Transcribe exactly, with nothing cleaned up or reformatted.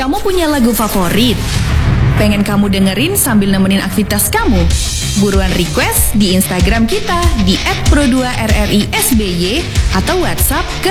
Kamu punya lagu favorit? Pengen kamu dengerin sambil nemenin aktivitas kamu? Buruan request di Instagram kita di et pro dua r r i s b y atau WhatsApp ke